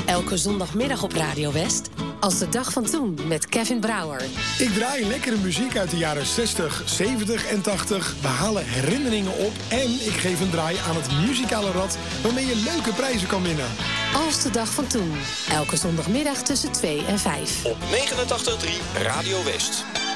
Elke zondagmiddag op Radio West. Als de dag van toen met Kevin Brouwer. Ik draai lekkere muziek uit de jaren 60, 70 en 80. We halen herinneringen op en ik geef een draai aan het muzikale rad waarmee je leuke prijzen kan winnen. Als de dag van toen. Elke zondagmiddag tussen 2 en 5. Op 89.3 Radio West.